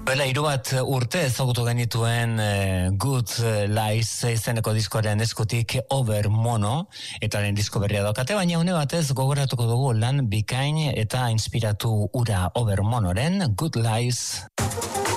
Bela, 3 urte ezagutu genituen Good Lies izeneko diskoaren eskutik Over Mono, eta den disko berria daukate, baina une batez gogoratuko dugu lan bikain eta inspiratu ura Over Monoren Good Lies.